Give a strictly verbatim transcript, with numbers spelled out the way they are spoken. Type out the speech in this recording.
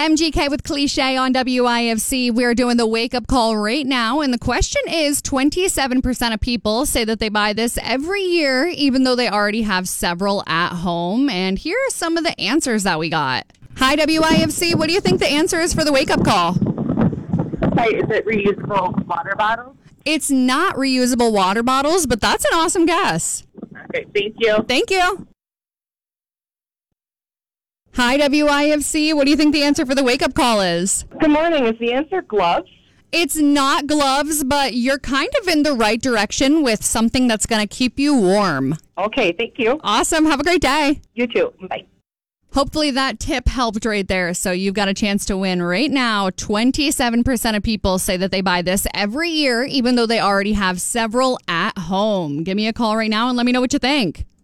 M G K with Cliche on W I F C. We're doing the wake-up call right now, and the question is, twenty-seven percent of people say that they buy this every year, even though they already have several at home. And here are some of the answers that we got. Hi, W I F C. What do you think the answer is for the wake-up call? Hi, is it reusable water bottles? It's not reusable water bottles, but that's an awesome guess. Okay, thank you. Thank you. Hi, W I F C. What do you think the answer for the wake-up call is? Good morning. Is the answer gloves? It's not gloves, but you're kind of in the right direction with something that's going to keep you warm. Okay, thank you. Awesome. Have a great day. You too. Bye. Hopefully that tip helped right there. So you've got a chance to win right now. twenty-seven percent of people say that they buy this every year, even though they already have several at home. Give me a call right now and let me know what you think.